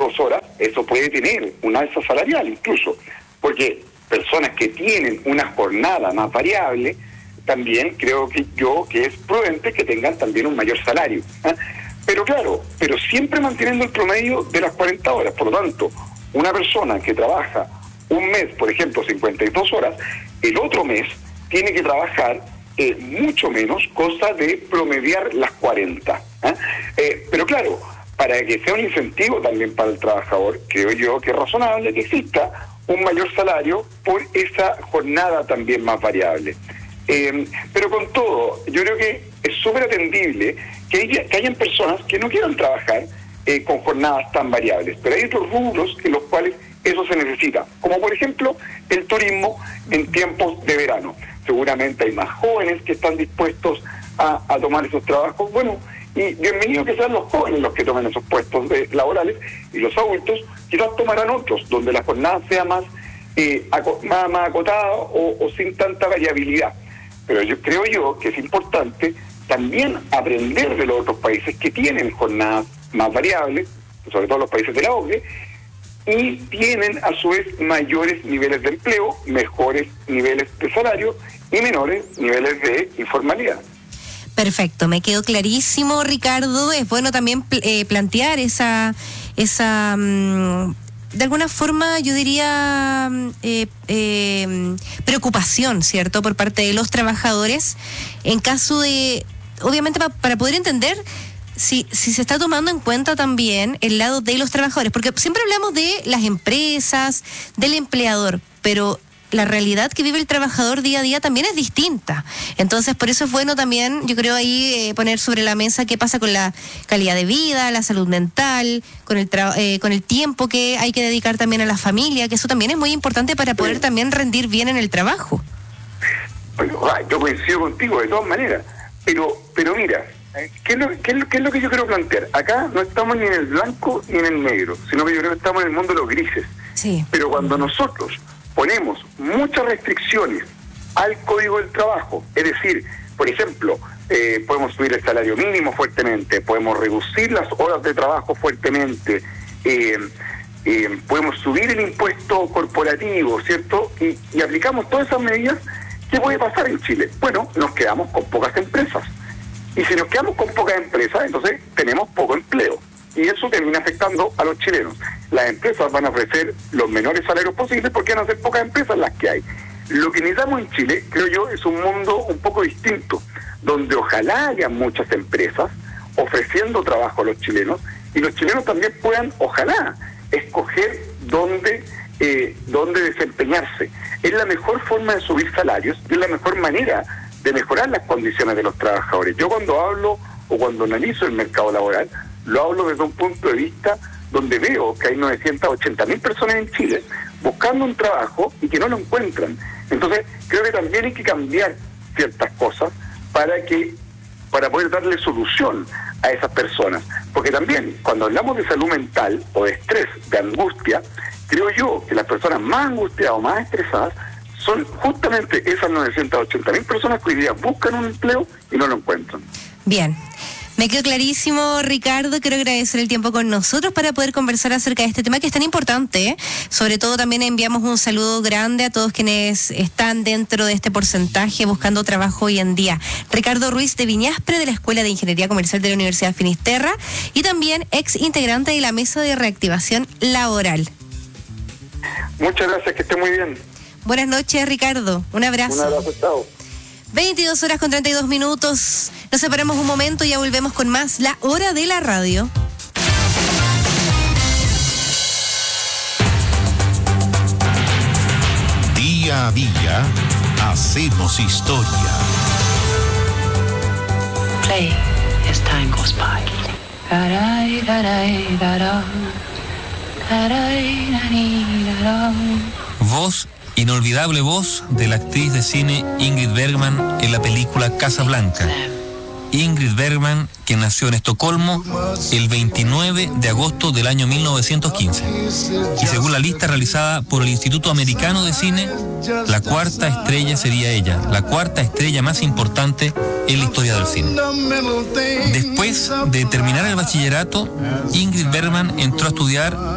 2 horas, eso puede tener un alza salarial incluso, porque personas que tienen una jornada más variable, también creo que es prudente que tengan también un mayor salario. Pero claro, siempre manteniendo el promedio de las 40 horas. Por lo tanto, una persona que trabaja un mes, por ejemplo, 52 horas, el otro mes tiene que trabajar mucho menos, cosa de promediar las 40. Pero claro, para que sea un incentivo también para el trabajador, creo yo que es razonable que exista un mayor salario por esa jornada también más variable. Pero con todo, yo creo que es súper atendible que hayan personas que no quieran trabajar con jornadas tan variables, pero hay otros rubros en los cuales eso se necesita, como por ejemplo el turismo en tiempos de verano. Seguramente hay más jóvenes que están dispuestos a tomar esos trabajos. Bueno, y bienvenido que sean los jóvenes los que tomen esos puestos laborales, y los adultos quizás tomarán otros, donde la jornada sea más acotada o sin tanta variabilidad. Pero yo creo que es importante también aprender de los otros países que tienen jornadas más variables, sobre todo los países de la OCDE, y tienen a su vez mayores niveles de empleo, mejores niveles de salario y menores niveles de informalidad. Perfecto, me quedó clarísimo, Ricardo. Es bueno también plantear esa de alguna forma, yo diría, preocupación, ¿cierto?, por parte de los trabajadores, en caso de, obviamente, para poder entender si se está tomando en cuenta también el lado de los trabajadores, porque siempre hablamos de las empresas, del empleador, pero la realidad que vive el trabajador día a día también es distinta. Entonces, por eso es bueno también, yo creo, ahí poner sobre la mesa qué pasa con la calidad de vida, la salud mental, con el tiempo que hay que dedicar también a la familia, que eso también es muy importante para poder también rendir bien en el trabajo. Bueno, yo coincido contigo de todas maneras, pero mira, ¿qué es lo que yo quiero plantear? Acá no estamos ni en el blanco ni en el negro, sino que yo creo que estamos en el mundo de los grises. Sí. Pero cuando nosotros ponemos muchas restricciones al Código del Trabajo, es decir, por ejemplo, podemos subir el salario mínimo fuertemente, podemos reducir las horas de trabajo fuertemente, podemos subir el impuesto corporativo, ¿cierto? Y aplicamos todas esas medidas. ¿Qué puede pasar en Chile? Bueno, nos quedamos con pocas empresas. Y si nos quedamos con pocas empresas, entonces tenemos poco empleo. Y eso termina afectando a los chilenos. Las empresas van a ofrecer los menores salarios posibles porque van a ser pocas empresas las que hay. Lo que necesitamos en Chile, creo yo, es un mundo un poco distinto, donde ojalá haya muchas empresas ofreciendo trabajo a los chilenos, y los chilenos también puedan, ojalá, escoger dónde desempeñarse. Es la mejor forma de subir salarios, es la mejor manera de mejorar las condiciones de los trabajadores. Yo cuando hablo o cuando analizo el mercado laboral, lo hablo desde un punto de vista donde veo que hay 980.000 personas en Chile buscando un trabajo y que no lo encuentran. Entonces, creo que también hay que cambiar ciertas cosas para poder darle solución a esas personas. Porque también, cuando hablamos de salud mental o de estrés, de angustia, creo yo que las personas más angustiadas o más estresadas son justamente esas 980.000 personas que hoy día buscan un empleo y no lo encuentran. Bien. Me quedó clarísimo, Ricardo. Quiero agradecer el tiempo con nosotros para poder conversar acerca de este tema que es tan importante. Sobre todo también enviamos un saludo grande a todos quienes están dentro de este porcentaje buscando trabajo hoy en día. Ricardo Ruiz de Viñaspre, de la Escuela de Ingeniería Comercial de la Universidad Finisterra, y también ex integrante de la Mesa de Reactivación Laboral. Muchas gracias, que esté muy bien. Buenas noches, Ricardo. Un abrazo. Un abrazo, chao. 22:32. Nos separamos un momento y ya volvemos con más La Hora de la Radio. Día a día hacemos historia. Play as time goes by. Voz, inolvidable voz de la actriz de cine Ingrid Bergman en la película Casablanca. Ingrid Bergman, que nació en Estocolmo el 29 de agosto del año 1915. Y según la lista realizada por el Instituto Americano de Cine, la cuarta estrella sería ella, la cuarta estrella más importante en la historia del cine. Después de terminar el bachillerato, Ingrid Bergman entró a estudiar